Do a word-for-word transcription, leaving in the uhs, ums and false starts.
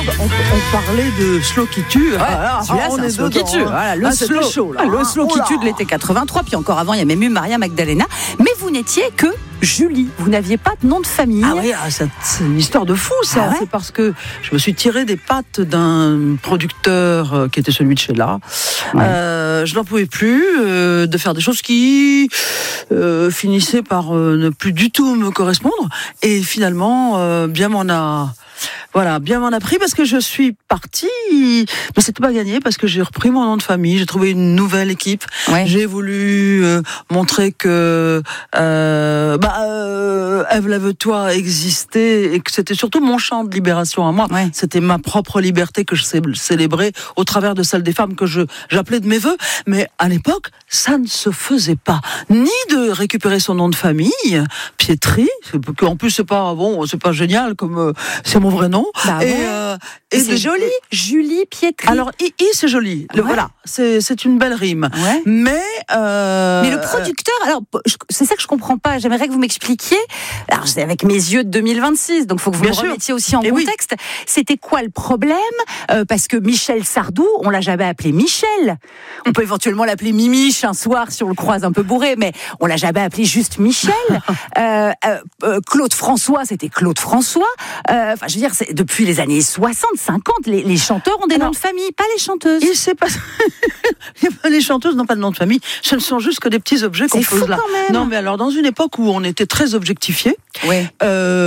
On, on parlait de Slow qui tue. Ouais, ah, celui-là, on c'est un est slow dedans, qui tue. hein. Voilà, le Ah, slow, chaud, là. le slow Oh qui là. tue de l'été quatre-vingt-trois. Puis encore avant, il y a même eu Maria Magdalena. Mais vous n'étiez que Julie. Vous n'aviez pas de nom de famille. Ah oui, ah, ça, c'est une histoire de fou, ça. Ah ouais. C'est parce que je me suis tiré des pattes d'un producteur euh, qui était celui de Sheila. Ouais. Euh, je n'en pouvais plus euh, de faire des choses qui euh, finissaient par euh, ne plus du tout me correspondre. Et finalement, euh, bien m'en a... Voilà, bien m'en a pris parce que je suis partie, mais c'était pas gagné parce que j'ai repris mon nom de famille, j'ai trouvé une nouvelle équipe, Ouais. j'ai voulu euh, montrer que euh, bah, euh, Ève Lève-toi existait et que c'était surtout mon chant de libération à moi, Ouais. c'était ma propre liberté que je cé- célébrais au travers de celle des femmes que je j'appelais de mes vœux, mais à l'époque ça ne se faisait pas, ni de récupérer son nom de famille, Pietri, en plus c'est pas bon, c'est pas génial comme euh, c'est mon vrai nom. Bah et ouais. euh, Et et c'est de- joli, Julie Pietri. Alors, I, I, c'est joli. Le, Ouais. Voilà, c'est, c'est une belle rime. Ouais. Mais, euh, Mais le producteur, alors je- c'est ça que je comprends pas. J'aimerais que vous m'expliquiez. Alors c'est avec mes yeux de deux mille vingt-six, donc il faut que vous Bien me sûr. remettiez aussi en Eh oui. contexte. C'était quoi le problème? Euh, Parce que Michel Sardou, on l'a jamais appelé Michel. On peut éventuellement l'appeler Mimiche un soir si on le croise un peu bourré, mais on l'a jamais appelé juste Michel. euh, euh, euh, Claude François, c'était Claude François. Euh, Enfin, je veux dire, c'est depuis les années soixante, cinquante, les, les chanteurs ont des Alors, noms de famille, pas les chanteuses. il s'est pas... les chanteuses n'ont pas de nom de famille. Ce ne sont juste que des petits objets qu'on C'est pose fou là. quand même. Non, mais alors, dans une époque où on était très objectifiés, Ouais. euh,